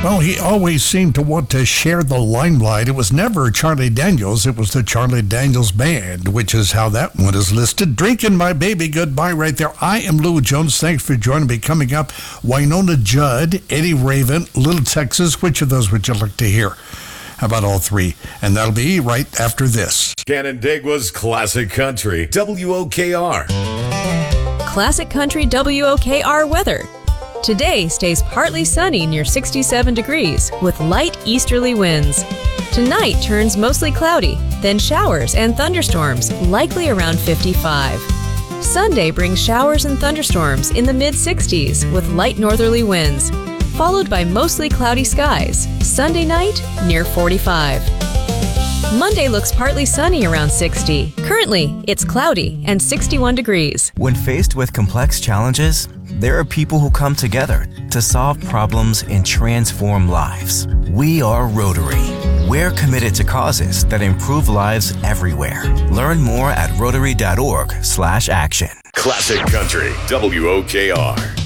Well, he always seemed to want to share the limelight. It was never Charlie Daniels. It was the Charlie Daniels Band, which is how that one is listed. Drinking My Baby Goodbye right there. I am Lou Jones. Thanks for joining me. Coming up, Wynonna Judd, Eddie Raven, Little Texas. Which of those would you like to hear? How about all three? And that'll be right after this. Canandaigua's Classic Country, WOKR. Classic Country WOKR weather. Today stays partly sunny near 67 degrees with light easterly winds. Tonight turns mostly cloudy, then showers and thunderstorms, likely around 55. Sunday brings showers and thunderstorms in the mid-60s with light northerly winds, followed by mostly cloudy skies. Sunday night near 45. Monday looks partly sunny around 60. Currently, it's cloudy and 61 degrees. When faced with complex challenges, there are people who come together to solve problems and transform lives. We are Rotary. We're committed to causes that improve lives everywhere. Learn more at rotary.org/action. Classic Country, WOKR.